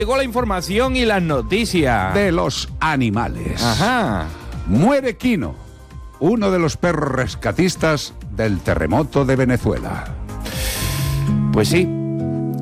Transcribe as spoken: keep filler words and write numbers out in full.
Llegó la información y las noticias de los animales. Ajá. Muere Quino, uno de los perros rescatistas del terremoto de Venezuela. Pues sí.